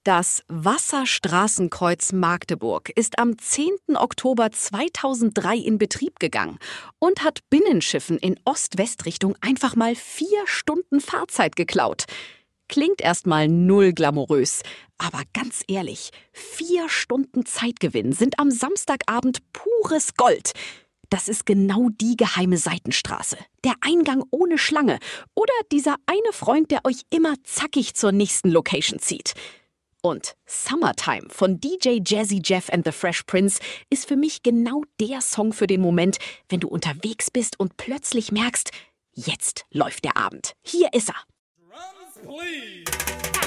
Das Wasserstraßenkreuz Magdeburg ist am 10. Oktober 2003 in Betrieb gegangen und hat Binnenschiffen in Ost-West-Richtung einfach mal 4 Stunden Fahrzeit geklaut. Klingt erstmal null glamourös, aber ganz ehrlich, 4 Stunden Zeitgewinn sind am Samstagabend pures Gold. Das ist genau die geheime Seitenstraße, der Eingang ohne Schlange oder dieser eine Freund, der euch immer zackig zur nächsten Location zieht. Und Summertime von DJ Jazzy Jeff and the Fresh Prince ist für mich genau der Song für den Moment, wenn du unterwegs bist und plötzlich merkst, jetzt läuft der Abend. Hier ist er. Drums, please.